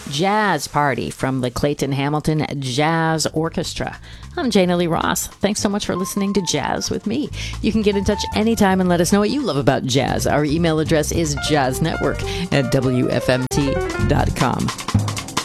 Jazz Party from the Clayton Hamilton Jazz Orchestra. I'm Jana Lee Ross. Thanks so much for listening to Jazz with me. You can get in touch anytime and let us know what you love about jazz. Our email address is jazznetwork@wfmt.com.